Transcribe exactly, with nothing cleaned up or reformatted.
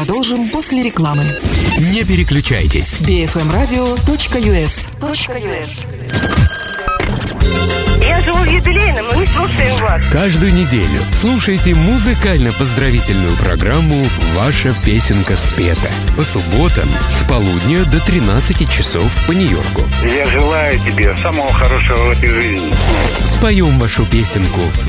Продолжим после рекламы. Не переключайтесь. би эф эм радио точка ю эс. Я живу в юбилейном, мы слушаем вас. Каждую неделю слушайте музыкально-поздравительную программу «Ваша песенка спета» по субботам с полудня до тринадцати часов по Нью-Йорку. Я желаю тебе самого хорошего в этой жизни. Споем вашу песенку